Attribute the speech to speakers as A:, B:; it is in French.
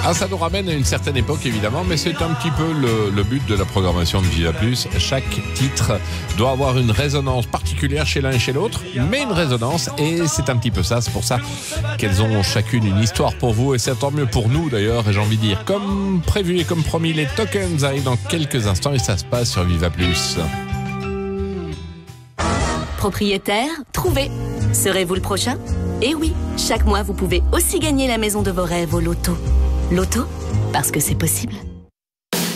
A: Ah, ça nous ramène à une certaine époque évidemment, mais c'est un petit peu le but de la programmation de Viva Plus. Chaque titre doit avoir une résonance particulière chez l'un et chez l'autre, mais une résonance, et c'est un petit peu ça. C'est pour ça qu'elles ont chacune une histoire pour vous, et c'est tant mieux pour nous d'ailleurs. Et j'ai envie de dire, comme prévu et comme promis, les tokens arrivent dans quelques instants et ça se passe sur Viva Plus.
B: Propriétaire, trouvé. Serez-vous le prochain? Eh oui, chaque mois vous pouvez aussi gagner la maison de vos rêves au loto. Loto, parce que c'est possible.